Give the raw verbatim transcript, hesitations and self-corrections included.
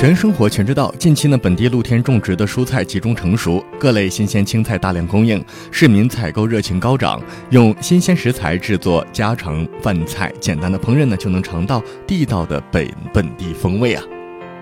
全生活全知道。近期呢，本地露天种植的蔬菜集中成熟，各类新鲜青菜大量供应，市民采购热情高涨。用新鲜食材制作家常饭菜，简单的烹饪呢，就能尝到地道的本本地风味啊。